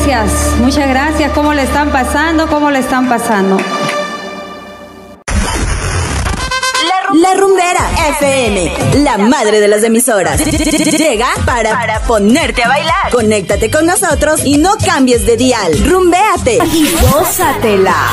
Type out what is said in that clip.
muchas gracias. ¿Cómo le están pasando? ¿Cómo le están pasando? La Rumbera FM, la madre de las emisoras, llega para ponerte a bailar. Conéctate con nosotros y no cambies de dial. Rumbéate y gózatela.